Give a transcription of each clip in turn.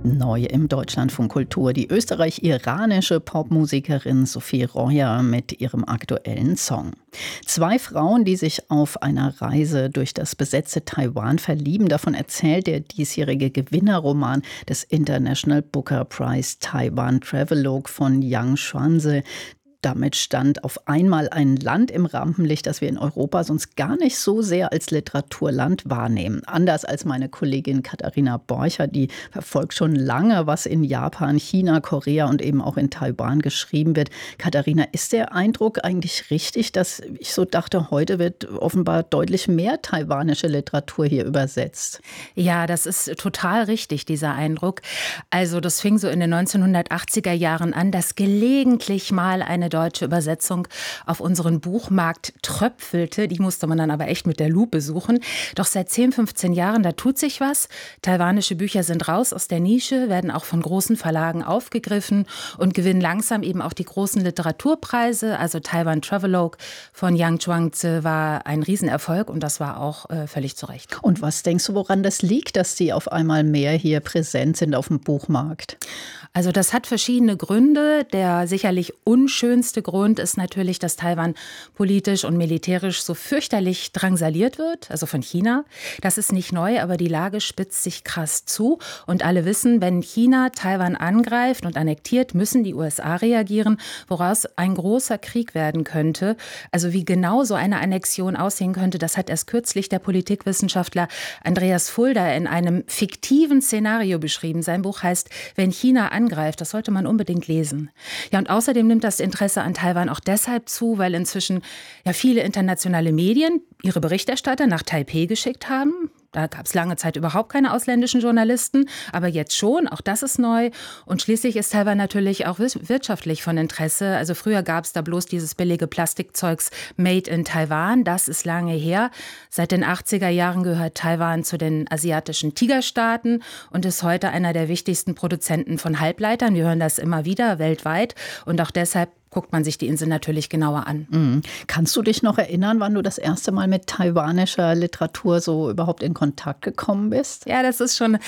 Neu im Deutschlandfunk Kultur die österreich-iranische Popmusikerin Sophie Royer mit ihrem aktuellen Song. Zwei Frauen, die sich auf einer Reise durch das besetzte Taiwan verlieben, davon erzählt der diesjährige Gewinnerroman des International Booker Prize Taiwan Travelogue von Yang Xuanze. Damit stand auf einmal ein Land im Rampenlicht, das wir in Europa sonst gar nicht so sehr als Literaturland wahrnehmen. Anders als meine Kollegin Katharina Borcher, die verfolgt schon lange, was in Japan, China, Korea und eben auch in Taiwan geschrieben wird. Katharina, ist der Eindruck eigentlich richtig, dass ich so dachte, heute wird offenbar deutlich mehr taiwanische Literatur hier übersetzt? Ja, das ist total richtig, dieser Eindruck. Also das fing so in den 1980er Jahren an, dass gelegentlich mal eine deutsche Übersetzung auf unseren Buchmarkt tröpfelte. Die musste man dann aber echt mit der Lupe suchen. Doch seit 10, 15 Jahren, da tut sich was. Taiwanische Bücher sind raus aus der Nische, werden auch von großen Verlagen aufgegriffen und gewinnen langsam eben auch die großen Literaturpreise. Also Taiwan Travelogue von Yang Xuanze war ein Riesenerfolg und das war auch völlig zu Recht. Und was denkst du, woran das liegt, dass die auf einmal mehr hier präsent sind auf dem Buchmarkt? Also das hat verschiedene Gründe. Der sicherlich unschönste Grund ist natürlich, dass Taiwan politisch und militärisch so fürchterlich drangsaliert wird, also von China. Das ist nicht neu, aber die Lage spitzt sich krass zu. Und alle wissen, wenn China Taiwan angreift und annektiert, müssen die USA reagieren, woraus ein großer Krieg werden könnte. Also wie genau so eine Annexion aussehen könnte, das hat erst kürzlich der Politikwissenschaftler Andreas Fulda in einem fiktiven Szenario beschrieben. Sein Buch heißt "Wenn China angreift", das sollte man unbedingt lesen. Ja, und außerdem nimmt das Interesse an Taiwan auch deshalb zu, weil inzwischen ja viele internationale Medien ihre Berichterstatter nach Taipeh geschickt haben. Da gab es lange Zeit überhaupt keine ausländischen Journalisten, aber jetzt schon, auch das ist neu. Und schließlich ist Taiwan natürlich auch wirtschaftlich von Interesse. Also früher gab es da bloß dieses billige Plastikzeugs Made in Taiwan, das ist lange her. Seit den 80er Jahren gehört Taiwan zu den asiatischen Tigerstaaten und ist heute einer der wichtigsten Produzenten von Halbleitern. Wir hören das immer wieder weltweit und auch deshalb guckt man sich die Insel natürlich genauer an. Mhm. Kannst du dich noch erinnern, wann du das erste Mal mit taiwanischer Literatur so überhaupt in Kontakt gekommen bist? Ja, das ist schon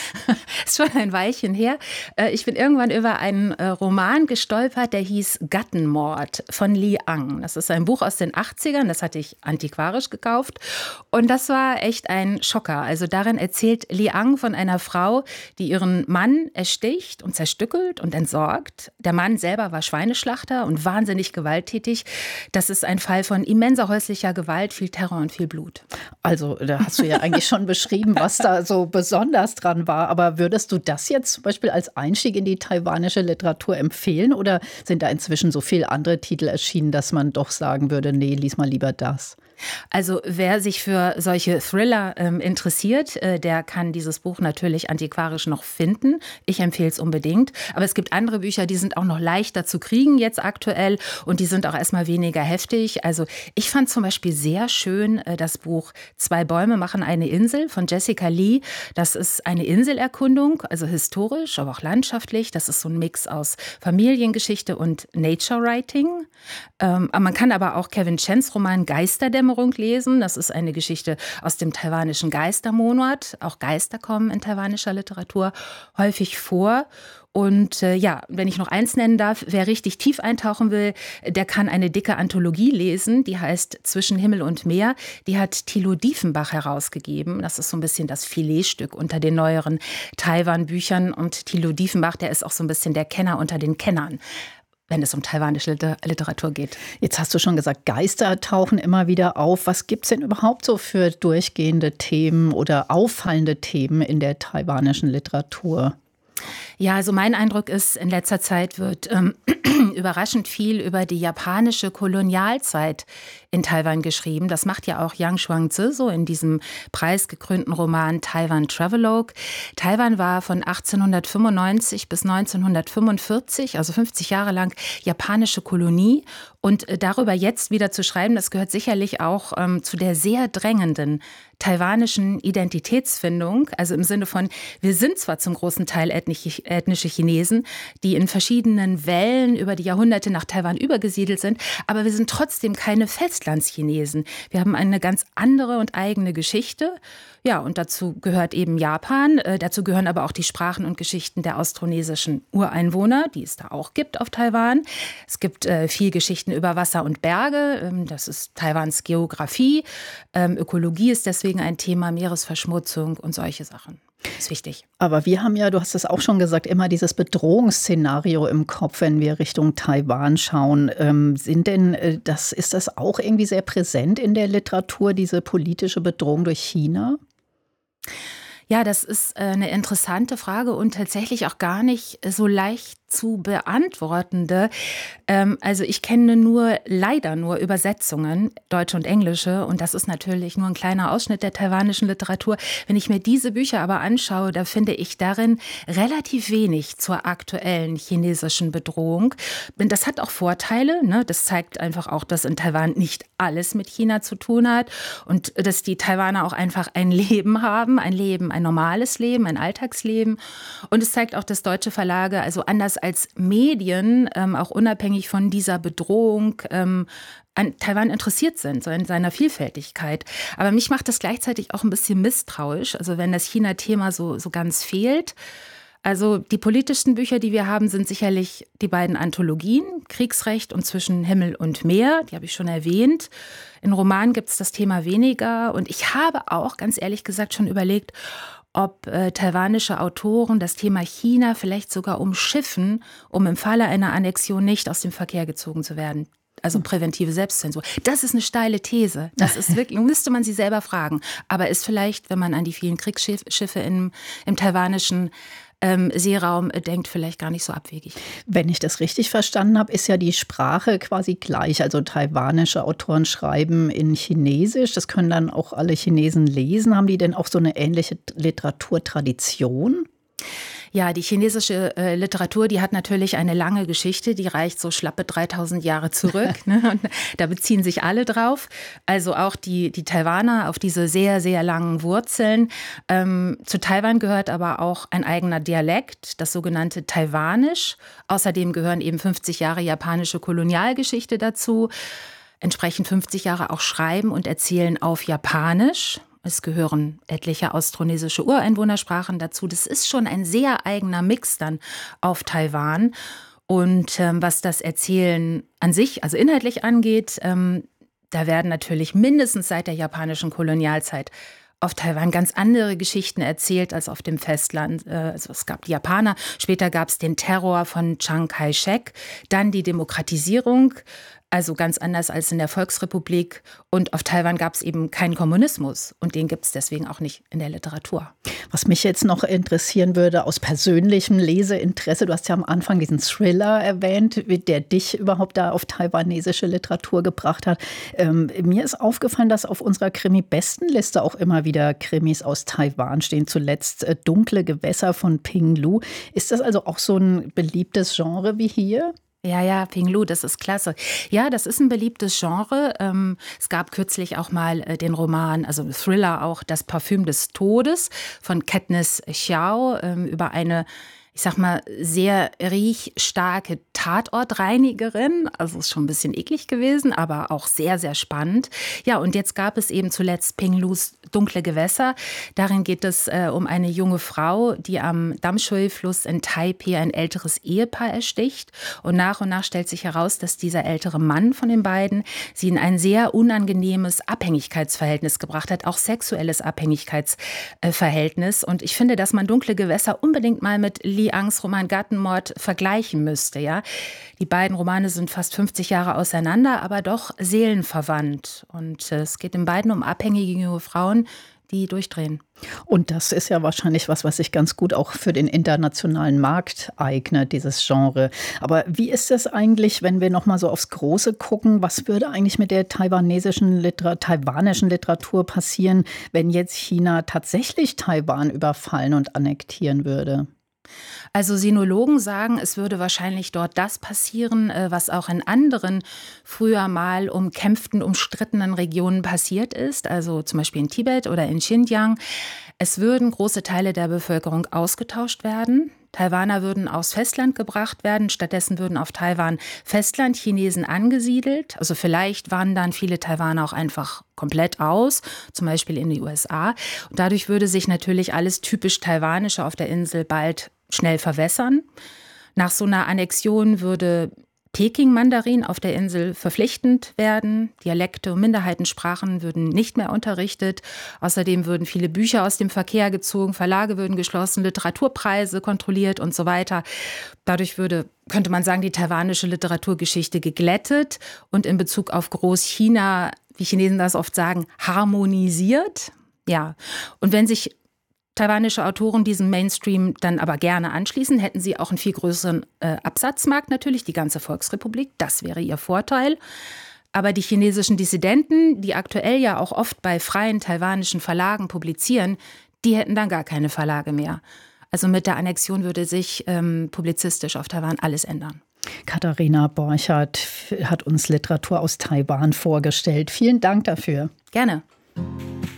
ein Weilchen her. Ich bin irgendwann über einen Roman gestolpert, der hieß Gattenmord von Li Ang. Das ist ein Buch aus den 80ern, das hatte ich antiquarisch gekauft. Und das war echt ein Schocker. Also darin erzählt Li Ang von einer Frau, die ihren Mann ersticht und zerstückelt und entsorgt. Der Mann selber war Schweineschlachter und wahnsinnig gewalttätig. Das ist ein Fall von immenser häuslicher Gewalt, viel Terror und viel Blut. Also da hast du ja eigentlich schon beschrieben, was da so besonders dran war. Aber würdest du das jetzt zum Beispiel als Einstieg in die taiwanische Literatur empfehlen? Oder sind da inzwischen so viele andere Titel erschienen, dass man doch sagen würde, nee, lies mal lieber das? Also wer sich für solche Thriller interessiert, der kann dieses Buch natürlich antiquarisch noch finden. Ich empfehle es unbedingt. Aber es gibt andere Bücher, die sind auch noch leichter zu kriegen jetzt aktuell und die sind auch erstmal weniger heftig. Also ich fand zum Beispiel sehr schön das Buch "Zwei Bäume machen eine Insel" von Jessica Lee. Das ist eine Inselerkundung, also historisch, aber auch landschaftlich. Das ist so ein Mix aus Familiengeschichte und Nature Writing. Man kann aber auch Kevin Chens Roman "Geisterdämmerung" lesen. Das ist eine Geschichte aus dem taiwanischen Geistermonat. Auch Geister kommen in taiwanischer Literatur häufig vor. Und wenn ich noch eins nennen darf, wer richtig tief eintauchen will, der kann eine dicke Anthologie lesen, die heißt "Zwischen Himmel und Meer". Die hat Thilo Diefenbach herausgegeben. Das ist so ein bisschen das Filetstück unter den neueren Taiwan-Büchern. Und Thilo Diefenbach, der ist auch so ein bisschen der Kenner unter den Kennern, wenn es um taiwanische Literatur geht. Jetzt hast du schon gesagt, Geister tauchen immer wieder auf. Was gibt es denn überhaupt so für durchgehende Themen oder auffallende Themen in der taiwanischen Literatur? Ja, also mein Eindruck ist, in letzter Zeit wird überraschend viel über die japanische Kolonialzeit in Taiwan geschrieben. Das macht ja auch Yang Xuanze so in diesem preisgekrönten Roman Taiwan Travelogue. Taiwan war von 1895 bis 1945, also 50 Jahre lang, japanische Kolonie. Und darüber jetzt wieder zu schreiben, das gehört sicherlich auch zu der sehr drängenden taiwanischen Identitätsfindung, also im Sinne von, wir sind zwar zum großen Teil ethnische Chinesen, die in verschiedenen Wellen über die Jahrhunderte nach Taiwan übergesiedelt sind, aber wir sind trotzdem keine Festlandschinesen. Wir haben eine ganz andere und eigene Geschichte. Ja, und dazu gehört eben Japan, dazu gehören aber auch die Sprachen und Geschichten der austronesischen Ureinwohner, die es da auch gibt auf Taiwan. Es gibt viel Geschichten über Wasser und Berge, das ist Taiwans Geografie. Ökologie ist deswegen ein Thema, Meeresverschmutzung und solche Sachen. Das ist wichtig. Aber wir haben ja, du hast es auch schon gesagt, immer dieses Bedrohungsszenario im Kopf, wenn wir Richtung Taiwan schauen. Ist das auch irgendwie sehr präsent in der Literatur, diese politische Bedrohung durch China? Ja, das ist eine interessante Frage und tatsächlich auch gar nicht so leicht zu beantwortende. Also ich kenne leider nur Übersetzungen, deutsche und englische, und das ist natürlich nur ein kleiner Ausschnitt der taiwanischen Literatur. Wenn ich mir diese Bücher aber anschaue, da finde ich darin relativ wenig zur aktuellen chinesischen Bedrohung. Das hat auch Vorteile, ne? Das zeigt einfach auch, dass in Taiwan nicht alles mit China zu tun hat und dass die Taiwaner auch einfach ein Leben haben, ein normales Leben, ein Alltagsleben. Und es zeigt auch, dass deutsche Verlage, also anders als Medien, auch unabhängig von dieser Bedrohung, an Taiwan interessiert sind, so in seiner Vielfältigkeit. Aber mich macht das gleichzeitig auch ein bisschen misstrauisch, also wenn das China-Thema so ganz fehlt. Also die politischsten Bücher, die wir haben, sind sicherlich die beiden Anthologien, Kriegsrecht und Zwischen Himmel und Meer, die habe ich schon erwähnt. In Romanen gibt es das Thema weniger und ich habe auch, ganz ehrlich gesagt, schon überlegt, ob taiwanische Autoren das Thema China vielleicht sogar umschiffen, um im Falle einer Annexion nicht aus dem Verkehr gezogen zu werden. Also präventive Selbstzensur. Das ist eine steile These. Das ist wirklich, müsste man sie selber fragen. Aber ist vielleicht, wenn man an die vielen Kriegsschiffe im taiwanischen Seeraum denkt, vielleicht gar nicht so abwegig. Wenn ich das richtig verstanden habe, ist ja die Sprache quasi gleich. Also taiwanische Autoren schreiben in Chinesisch. Das können dann auch alle Chinesen lesen. Haben die denn auch so eine ähnliche Literaturtradition? Ja, die chinesische Literatur, die hat natürlich eine lange Geschichte, die reicht so schlappe 3000 Jahre zurück. Ne? Und da beziehen sich alle drauf, also auch die Taiwaner auf diese sehr, sehr langen Wurzeln. Zu Taiwan gehört aber auch ein eigener Dialekt, das sogenannte Taiwanisch. Außerdem gehören eben 50 Jahre japanische Kolonialgeschichte dazu. Entsprechend 50 Jahre auch Schreiben und Erzählen auf Japanisch. Es gehören etliche austronesische Ureinwohnersprachen dazu. Das ist schon ein sehr eigener Mix dann auf Taiwan. Und was das Erzählen an sich, also inhaltlich angeht, da werden natürlich mindestens seit der japanischen Kolonialzeit auf Taiwan ganz andere Geschichten erzählt als auf dem Festland. Also es gab die Japaner, später gab es den Terror von Chiang Kai-shek, dann die Demokratisierung, also ganz anders als in der Volksrepublik. Und auf Taiwan gab es eben keinen Kommunismus und den gibt es deswegen auch nicht in der Literatur. Was mich jetzt noch interessieren würde, aus persönlichem Leseinteresse, du hast ja am Anfang diesen Thriller erwähnt, der dich überhaupt da auf taiwanesische Literatur gebracht hat. Mir ist aufgefallen, dass auf unserer Krimi-Bestenliste auch immer wieder Krimis aus Taiwan stehen. Zuletzt Dunkle Gewässer von Ping Lu. Ist das also auch so ein beliebtes Genre wie hier? Ja, Ping Lu, das ist klasse. Ja, das ist ein beliebtes Genre. Es gab kürzlich auch mal den Roman, also Thriller auch, Das Parfüm des Todes von Katniss Xiao über eine, ich sag mal, sehr riechstarke Tatortreinigerin. Also ist schon ein bisschen eklig gewesen, aber auch sehr, sehr spannend. Ja, und jetzt gab es eben zuletzt Ping Lus Dunkle Gewässer. Darin geht es um eine junge Frau, die am Damshui-Fluss in Taipei ein älteres Ehepaar ersticht. Und nach stellt sich heraus, dass dieser ältere Mann von den beiden sie in ein sehr unangenehmes Abhängigkeitsverhältnis gebracht hat, auch sexuelles Abhängigkeitsverhältnis. Und ich finde, dass man Dunkle Gewässer unbedingt mal mit Li Angs Roman Gartenmord vergleichen müsste. Ja? Die beiden Romane sind fast 50 Jahre auseinander, aber doch seelenverwandt. Und es geht in beiden um abhängige junge Frauen, die durchdrehen. Und das ist ja wahrscheinlich was sich ganz gut auch für den internationalen Markt eignet, dieses Genre. Aber wie ist das eigentlich, wenn wir noch mal so aufs Große gucken? Was würde eigentlich mit der taiwanischen Literatur passieren, wenn jetzt China tatsächlich Taiwan überfallen und annektieren würde? Also Sinologen sagen, es würde wahrscheinlich dort das passieren, was auch in anderen früher mal umkämpften, umstrittenen Regionen passiert ist, also zum Beispiel in Tibet oder in Xinjiang. Es würden große Teile der Bevölkerung ausgetauscht werden. Taiwaner würden aufs Festland gebracht werden. Stattdessen würden auf Taiwan Festlandchinesen angesiedelt. Also vielleicht wandern viele Taiwaner auch einfach komplett aus, zum Beispiel in die USA. Und dadurch würde sich natürlich alles typisch Taiwanische auf der Insel bald schnell verwässern. Nach so einer Annexion würde Peking-Mandarin auf der Insel verpflichtend werden. Dialekte und Minderheitensprachen würden nicht mehr unterrichtet. Außerdem würden viele Bücher aus dem Verkehr gezogen, Verlage würden geschlossen, Literaturpreise kontrolliert und so weiter. Dadurch könnte man sagen, die taiwanische Literaturgeschichte geglättet und in Bezug auf Großchina, wie Chinesen das oft sagen, harmonisiert. Ja, und wenn sich taiwanische Autoren diesem Mainstream dann aber gerne anschließen, hätten sie auch einen viel größeren Absatzmarkt natürlich, die ganze Volksrepublik, das wäre ihr Vorteil. Aber die chinesischen Dissidenten, die aktuell ja auch oft bei freien taiwanischen Verlagen publizieren, die hätten dann gar keine Verlage mehr. Also mit der Annexion würde sich publizistisch auf Taiwan alles ändern. Katharina Borchert hat uns Literatur aus Taiwan vorgestellt. Vielen Dank dafür. Gerne.